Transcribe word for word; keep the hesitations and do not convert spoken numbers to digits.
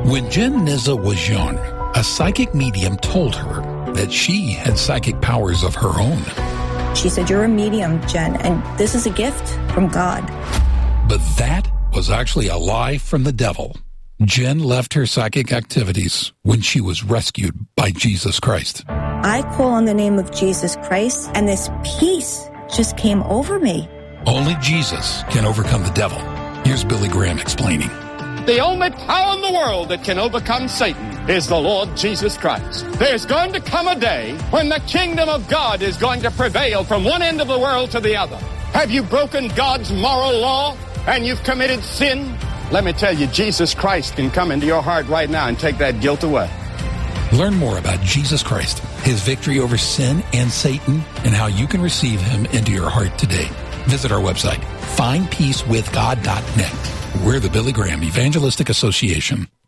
When Jen Nizza was young, a psychic medium told her that she had psychic powers of her own. She said, "You're a medium, Jen, and this is a gift from God." But that was actually a lie from the devil. Jen left her psychic activities when she was rescued by Jesus Christ. I call on the name of Jesus Christ, and this peace just came over me. Only Jesus can overcome the devil. Here's Billy Graham explaining. The only power in the world that can overcome Satan is the Lord Jesus Christ. There's going to come a day when the kingdom of God is going to prevail from one end of the world to the other. Have you broken God's moral law and you've committed sin? Let me tell you, Jesus Christ can come into your heart right now and take that guilt away. Learn more about Jesus Christ, his victory over sin and Satan, and how you can receive him into your heart today. Visit our website, find peace with god dot net. We're the Billy Graham Evangelistic Association.